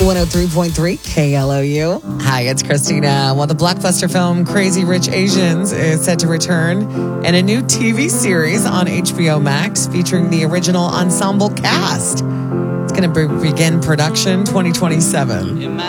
103.3 KLOU. Hi, it's Christina. Well, the blockbuster film Crazy Rich Asians is set to return in a new TV series on HBO Max featuring the original ensemble cast. It's going to begin production 2027.